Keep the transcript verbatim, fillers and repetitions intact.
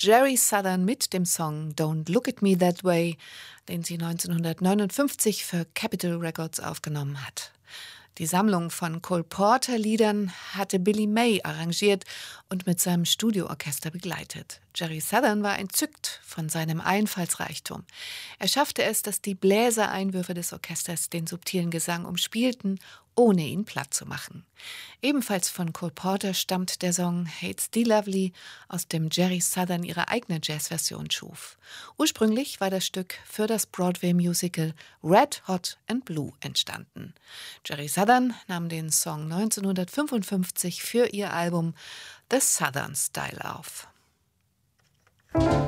Jerry Southern mit dem Song Don't Look at Me That Way, den sie neunzehnhundertneunundfünfzig für Capitol Records aufgenommen hat. Die Sammlung von Cole Porter-Liedern hatte Billy May arrangiert und mit seinem Studioorchester begleitet. Jerry Southern war entzückt von seinem Einfallsreichtum. Er schaffte es, dass die Bläsereinwürfe des Orchesters den subtilen Gesang umspielten, ohne ihn platt zu machen. Ebenfalls von Cole Porter stammt der Song Hates the Lovely, aus dem Jerry Southern ihre eigene Jazzversion schuf. Ursprünglich war das Stück für das Broadway-Musical Red, Hot and Blue entstanden. Jerry Southern nahm den Song neunzehnhundertfünfundfünfzig für ihr Album The Southern Style auf.